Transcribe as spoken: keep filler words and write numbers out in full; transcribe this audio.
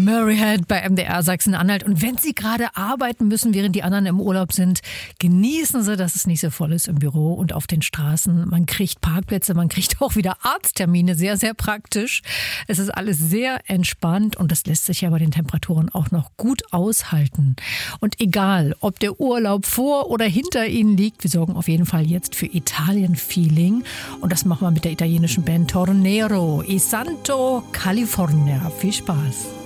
Murray bei M D R Sachsen-Anhalt. Und wenn Sie gerade arbeiten müssen, während die anderen im Urlaub sind, genießen Sie, dass es nicht so voll ist im Büro und auf den Straßen. Man kriegt Parkplätze, man kriegt auch wieder Arzttermine, sehr, sehr praktisch. Es ist alles sehr entspannt und das lässt sich ja bei den Temperaturen auch noch gut aushalten. Und egal, ob der Urlaub vor oder hinter Ihnen liegt, wir sorgen auf jeden Fall jetzt für Italien-Feeling. Und das machen wir mit der italienischen Band Tornero, I Santo California. Viel Spaß.